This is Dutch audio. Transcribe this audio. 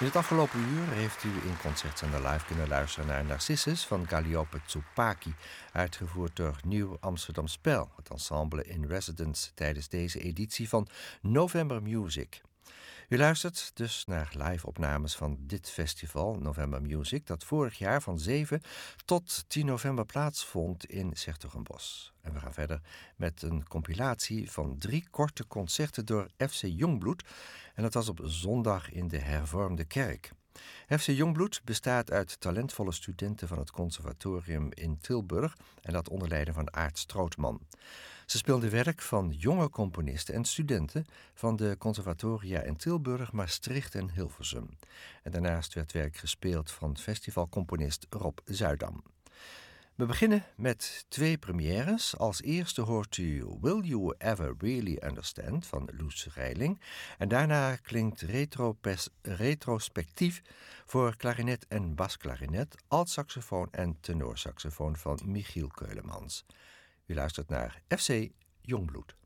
In het afgelopen uur heeft u in Concertzender Live kunnen luisteren naar Narcissus van Calliope Tsupaki, uitgevoerd door Nieuw Amsterdam Spel, het ensemble in residence tijdens deze editie van November Music. U luistert dus naar live-opnames van dit festival, November Music, dat vorig jaar van 7 tot 10 november plaatsvond in 's-Hertogenbosch. En we gaan verder met een compilatie van 3 korte concerten door FC Jongbloed. En dat was op zondag in de Hervormde Kerk. FC Jongbloed bestaat uit talentvolle studenten van het conservatorium in Tilburg en dat onder leiding van Aart Strootman. Ze speelden werk van jonge componisten en studenten van de conservatoria in Tilburg, Maastricht en Hilversum. En daarnaast werd werk gespeeld van festivalcomponist Rob Zuidam. We beginnen met 2 premières. Als eerste hoort u Will You Ever Really Understand van Loes Reiling. En daarna klinkt retrospectief voor klarinet en basklarinet, altsaxofoon en tenorsaxofoon van Michiel Keulemans. U luistert naar FC Jongbloed.